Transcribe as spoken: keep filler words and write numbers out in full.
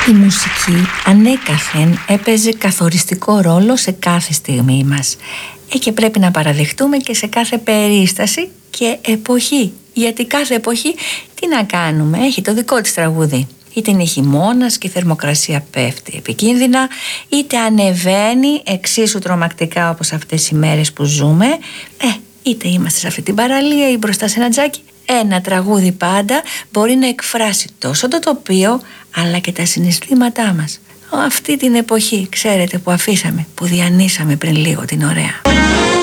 Η μουσική ανέκαθεν έπαιζε καθοριστικό ρόλο σε κάθε στιγμή μας. Ε, και πρέπει να παραδεχτούμε και σε κάθε περίσταση και εποχή. Γιατί κάθε εποχή, τι να κάνουμε, έχει το δικό της τραγούδι. Είτε είναι χειμώνας και η θερμοκρασία πέφτει επικίνδυνα, είτε ανεβαίνει εξίσου τρομακτικά όπως αυτές οι μέρες που ζούμε. Ε, είτε είμαστε σε αυτή την παραλία ή μπροστά σε ένα τζάκι. Ένα τραγούδι πάντα μπορεί να εκφράσει τόσο το τοπίο αλλά και τα συναισθήματά μας. Αυτή την εποχή, ξέρετε, που αφήσαμε, που διανύσαμε πριν λίγο την ωραία.